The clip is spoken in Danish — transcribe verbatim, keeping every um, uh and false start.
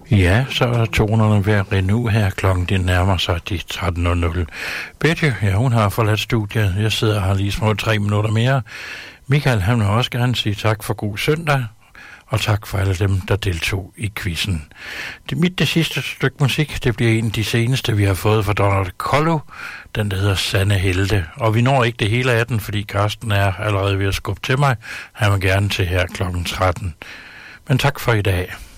Ja, så er tonerne ved at rinde ud her. Klokken den nærmer sig de tretten nul nul. Betty, ja, hun har forladt studiet. Jeg sidder her lige små tre minutter mere. Michael, han vil også gerne sige tak for god søndag. Og tak for alle dem, der deltog i quizzen. Det mit det sidste stykke musik, det bliver en af de seneste, vi har fået fra Donald Collo. Den, der hedder Sande Helte. Og vi når ikke det hele af den, fordi Karsten er allerede ved at skubbe til mig. Han vil gerne til her klokken tretten. Men tak for i dag.